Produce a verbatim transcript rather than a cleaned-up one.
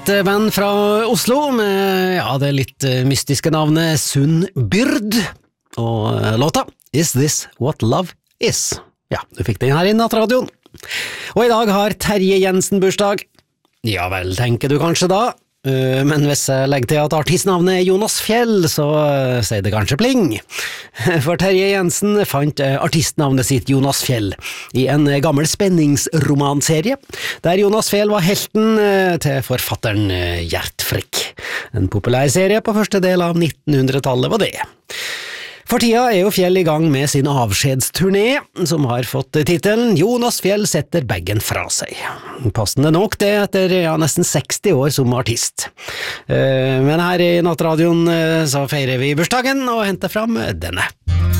Et band fra Oslo med ja, det litt mystiske navnet Sunn Byrd, og låta Is This What Love Is? Ja, du fikk den her i Nattradioen. Og i dag har Terje Jensen bursdag. Ja vel, tenker du kanskje da. Men hvis jeg legger til at artistnavnet er Jonas Fjell, så sier det kanskje pling. For Terje Jensen fant artistnavnet sitt Jonas Fjell i en gammel spenningsromanserie, der Jonas Fjell var helten til forfatteren Gjert Frikk. En populær serie på første del av nittenhundretallet var det. For tida er jo Fjell i gang med sin avskjedsturné, som har fått titelen Jonas Fjell setter baggen fra seg. Passende nok det etter ja, nesten seksti år som artist. Men her i Nattradioen så feirer vi bursdagen og henter fram denne.